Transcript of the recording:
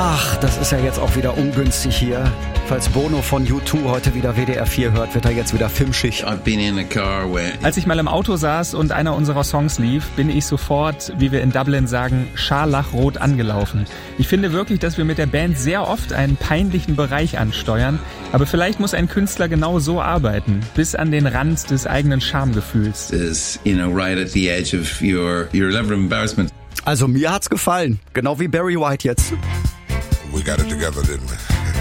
Ach, das ist ja jetzt auch wieder ungünstig hier. Falls Bono von U2 heute wieder WDR 4 hört, wird er jetzt wieder filmschig. Als ich mal im Auto saß und einer unserer Songs lief, bin ich sofort, wie wir in Dublin sagen, scharlachrot angelaufen. Ich finde wirklich, dass wir mit der Band sehr oft einen peinlichen Bereich ansteuern, aber vielleicht muss ein Künstler genau so arbeiten, bis an den Rand des eigenen Schamgefühls. Also mir hat's gefallen, genau wie Barry White jetzt. We got it together, didn't we?